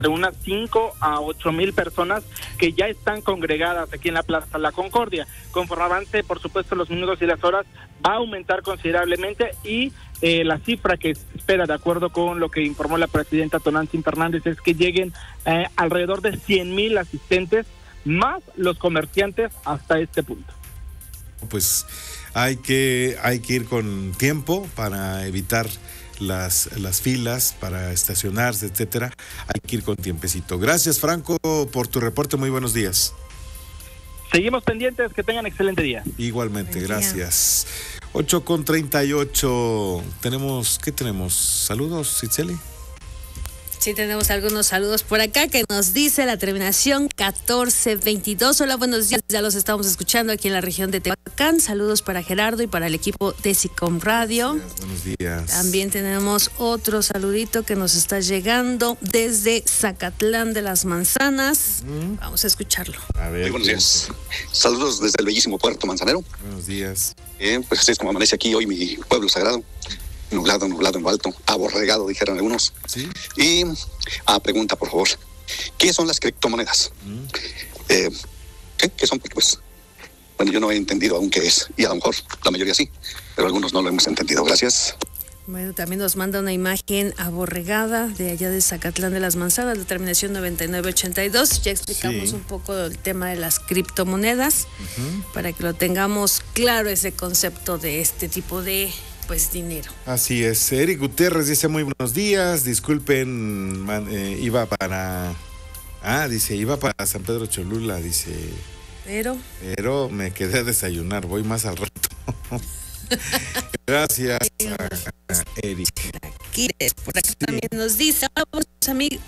de unas 5 a 8 mil personas que ya están congregadas aquí en la Plaza La Concordia. Conforme avance, por supuesto, los minutos y las horas, va a aumentar considerablemente y la cifra que se espera, de acuerdo con lo que informó la presidenta Tonantzin Fernández, es que lleguen alrededor de 100,000 asistentes, más los comerciantes hasta este punto. Pues hay que ir con tiempo para evitar las filas, para estacionarse, etcétera. Hay que ir con tiempecito. Gracias, Franco, por tu reporte. Muy buenos días. Seguimos pendientes, que tengan excelente día. Igualmente, gracias. 8:38. ¿Qué tenemos? ¿Saludos, Itzeli? Sí, tenemos algunos saludos por acá que nos dice la terminación 1422. Hola, buenos días, ya los estamos escuchando aquí en la región de Tehuacán. Saludos para Gerardo y para el equipo de SICOM Radio. Buenos días. También tenemos otro saludito que nos está llegando desde Zacatlán de las Manzanas. Vamos a escucharlo. A ver, muy buenos días. Saludos desde el bellísimo puerto Manzanero. Buenos días. Pues así es como amanece aquí hoy mi pueblo sagrado. Nublado en lo alto, aborregado, dijeron algunos. ¿Sí? Y pregunta, por favor, ¿qué son las criptomonedas? ¿Qué son? Porque pues, bueno, yo no he entendido aún qué es, y a lo mejor la mayoría sí, pero algunos no lo hemos entendido. Gracias. Bueno, también nos manda una imagen aborregada de allá de Zacatlán de las Manzanas, de terminación 9982. Ya explicamos un poco el tema de las criptomonedas, para que lo tengamos claro, ese concepto de este tipo de dinero. Así es. Eric Gutiérrez dice muy buenos días, disculpen, iba para San Pedro Cholula, dice, pero me quedé a desayunar, voy más al rato. Gracias, Eric. Por acá también nos dice, hola buenos amigos.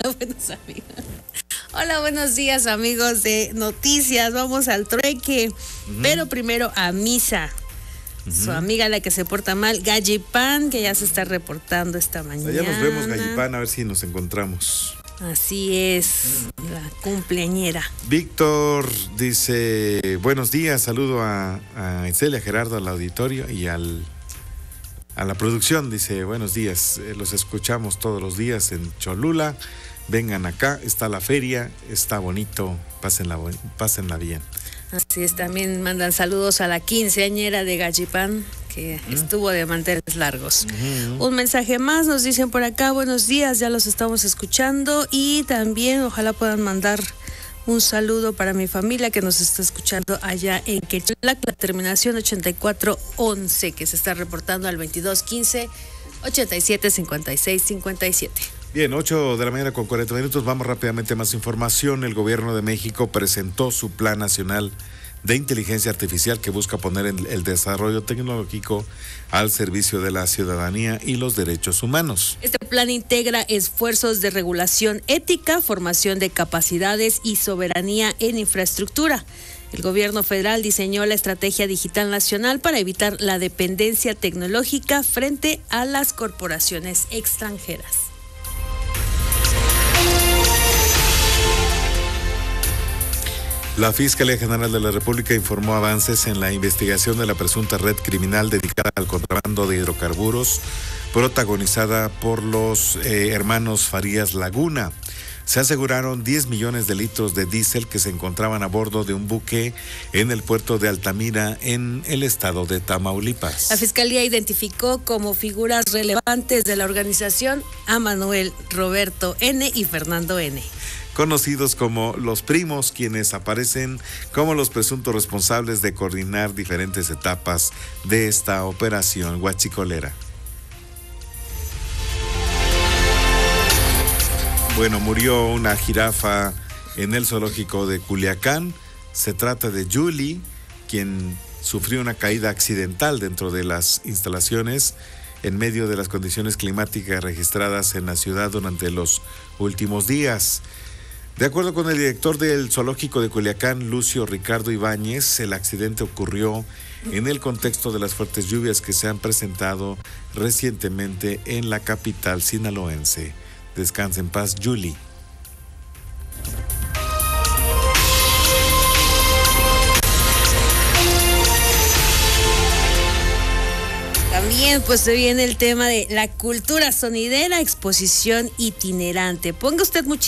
Hola, buenos días, amigos de Noticias. Vamos al trueque, pero primero a misa. Su amiga, la que se porta mal, Gallipán, que ya se está reportando esta mañana. Ya nos vemos, Gallipán, a ver si nos encontramos. Así es, la cumpleañera. Víctor dice, buenos días, saludo a Celia, Gerardo, al auditorio y a la producción. Dice, buenos días, los escuchamos todos los días en Cholula. Vengan acá, está la feria, está bonito, pásenla bien. Así es, también mandan saludos a la quinceañera de Gallipán, que estuvo de manteles largos. Un mensaje más, nos dicen por acá, buenos días, ya los estamos escuchando, y también ojalá puedan mandar un saludo para mi familia que nos está escuchando allá en Quecholac, la terminación 8411, que se está reportando al 2215 87 56 57. Bien, 8 de la mañana con 40 minutos. Vamos rápidamente a más información. El gobierno de México presentó su Plan Nacional de Inteligencia Artificial que busca poner el desarrollo tecnológico al servicio de la ciudadanía y los derechos humanos. Este plan integra esfuerzos de regulación ética, formación de capacidades y soberanía en infraestructura. El gobierno federal diseñó la Estrategia Digital Nacional para evitar la dependencia tecnológica frente a las corporaciones extranjeras. La Fiscalía General de la República informó avances en la investigación de la presunta red criminal dedicada al contrabando de hidrocarburos, protagonizada por los hermanos Farías Laguna. Se aseguraron 10 millones de litros de diésel que se encontraban a bordo de un buque en el puerto de Altamira, en el estado de Tamaulipas. La Fiscalía identificó como figuras relevantes de la organización a Manuel Roberto N. y Fernando N., conocidos como los primos, quienes aparecen como los presuntos responsables de coordinar diferentes etapas de esta operación huachicolera. Bueno, murió una jirafa en el zoológico de Culiacán. Se trata de Julie, quien sufrió una caída accidental dentro de las instalaciones en medio de las condiciones climáticas registradas en la ciudad durante los últimos días. De acuerdo con el director del zoológico de Culiacán, Lucio Ricardo Ibáñez, el accidente ocurrió en el contexto de las fuertes lluvias que se han presentado recientemente en la capital sinaloense. Descansa en paz, Julie. Bien, pues se viene el tema de la cultura sonidera, exposición itinerante. Ponga usted mucho